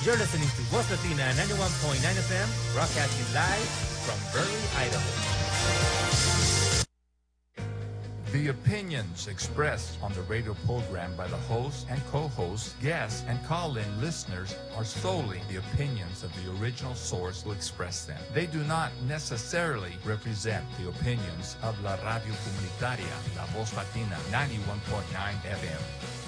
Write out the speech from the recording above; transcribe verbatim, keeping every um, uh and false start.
You're listening to Voz Latina ninety-one point nine F M, broadcasting live from Burley, Idaho. The opinions expressed on the radio program by the host and co-hosts, guests, and call-in listeners are solely the opinions of the original source who expressed them. They do not necessarily represent the opinions of La Radio Comunitaria, La Voz Latina ninety-one point nine F M.